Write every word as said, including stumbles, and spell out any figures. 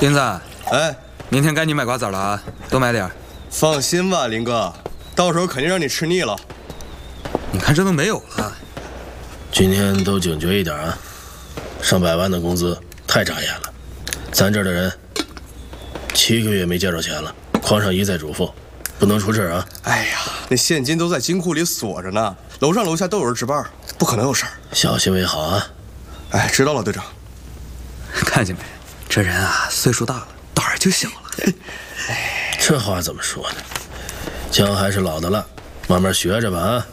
斌子， 哎， 明天该你买瓜子了啊，多买点。 放心吧，林哥，到时候肯定让你吃腻了。 你看这都没有了。 今天都警觉一点啊！上百万的工资太扎眼了，咱这儿的人七个月没见着钱了。匡上一再嘱咐，不能出事啊！ 哎呀，那现金都在金库里锁着呢，楼上楼下都有人值班，不可能有事儿。 小心为好啊！ 哎，知道了，队长。 看见没？这人啊，岁数大了，胆儿就小了。 这话怎么说呢？姜还是老的辣，慢慢学着吧啊！